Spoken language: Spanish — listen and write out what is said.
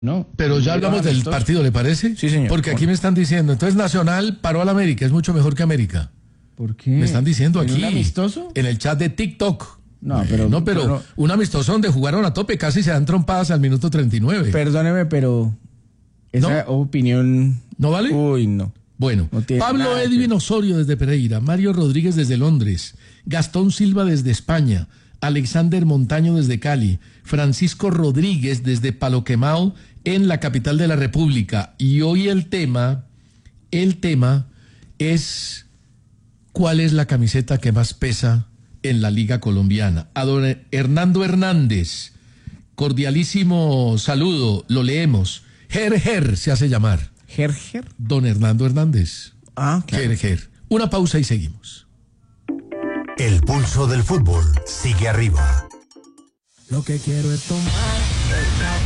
No, Pero ya hablamos del amistoso. partido, ¿le parece? Sí, señor. Porque aquí me están diciendo, entonces Nacional paró al América, es mucho mejor que América. ¿Por qué? Me están diciendo ¿En aquí. un amistoso? En el chat de TikTok. No, pero un amistoso donde jugaron a tope, casi se dan trompadas al minuto 39. Perdóneme, pero esa opinión... ¿No vale? Uy, no. Bueno, No tiene Pablo nada que Edwin ver. Osorio desde Pereira, Mario Rodríguez desde Londres, Gastón Silva desde España, Alexander Montaño desde Cali, Francisco Rodríguez desde Paloquemao en la capital de la República. Y hoy el tema es ¿cuál es la camiseta que más pesa en la Liga Colombiana? A don Hernando Hernández, cordialísimo saludo, lo leemos. Ger se hace llamar. ¿Gerger? Don Hernando Hernández. Ah, claro. Ger. Una pausa y seguimos. El pulso del fútbol sigue arriba. Lo que quiero es tomar.